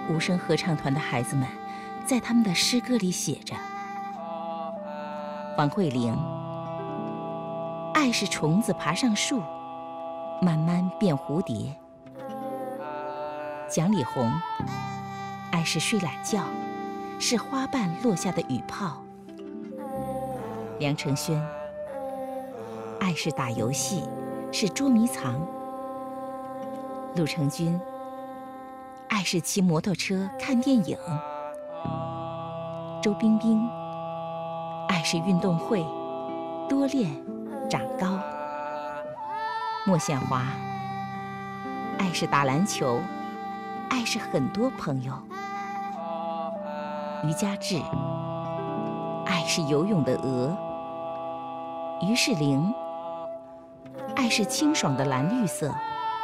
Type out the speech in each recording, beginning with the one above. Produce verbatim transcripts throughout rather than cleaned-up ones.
无声合唱团的孩子们在他们的诗歌里写着：王慧玲，爱是虫子爬上树，慢慢变蝴蝶；蒋丽红，爱是睡懒觉，是花瓣落下的雨泡；梁承轩，爱是打游戏，是捉迷藏；陆成军，爱是骑摩托车看电影；周冰冰，爱是运动会，多练长高；莫宪华，爱是打篮球，爱是很多朋友；于佳志，爱是游泳的鹅；于世玲，爱是清爽的蓝绿色；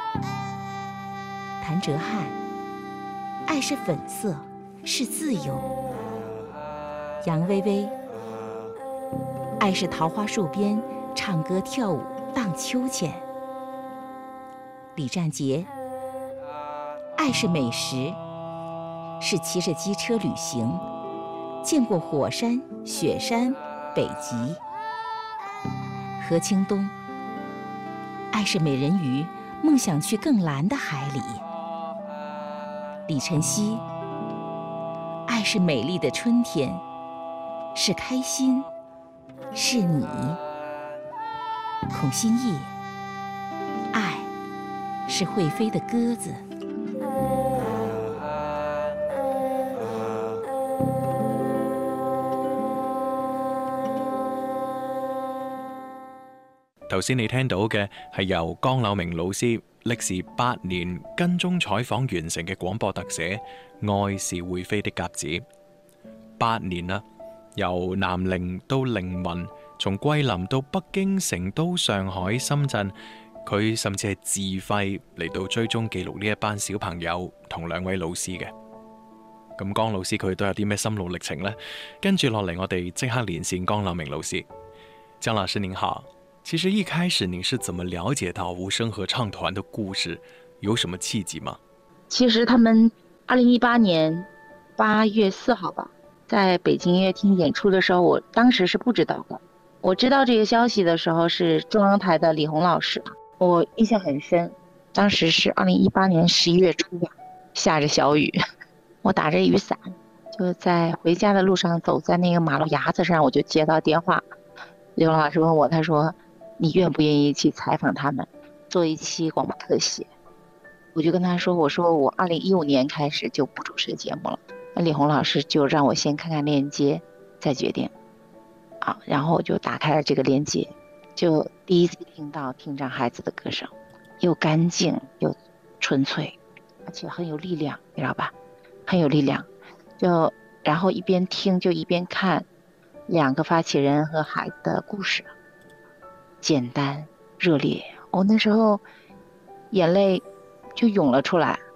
谭哲瀚，爱是粉色，是自由；杨薇薇，爱是桃花树边唱歌跳舞荡秋千；李占杰，爱是美食，是骑着机车旅行，见过火山、雪山、北极；何清东，爱是美人鱼，梦想去更蓝的海里；李晨曦，爱是美丽的春天，是开心，是你；孔欣义，爱是会飞的鸽子。 頭先你聽到嘅係由江柳明老師歷時八年跟蹤採訪完成嘅廣播特寫《愛是會飛的鴿子》。八年啦，由南寧到靈魂，從桂林到北京、成都、上海、深圳，佢甚至係自費嚟到追蹤記錄呢一班小朋友同兩位老師嘅。咁江老師佢都有啲咩心路歷程呢？跟住落嚟，我哋即刻連線江柳明老師。江老師您好。其實一開始你是怎麼了解到無聲合唱團的故事？有什麼契機嗎？ 其實他們二零一八年八月四號吧，在北京音樂廳演出的時候，我當時是不知道的。我知道這個消息的時候是中央台的李紅老師，我印象很深。當時是二零一八年十一月初吧，下着小雨，我打着雨傘，就在回家的路上，走在那個馬路牙子上，我就接到電話。李紅老師問我，他說，你願不願意去採訪他們，做一期廣播特寫？我就跟他說，我說我二零一五年開始就不主持節目了。那李紅老師就讓我先看看鏈接，再決定。啊，然後我就打開了這個鏈接，就第一次聽到聽障孩子的歌聲，又乾淨又純粹，而且很有力量，你知道吧？很有力量。就然後一邊聽就一邊看兩個發起人和孩子的故事。簡單熱烈，我那時候眼淚就湧了出來。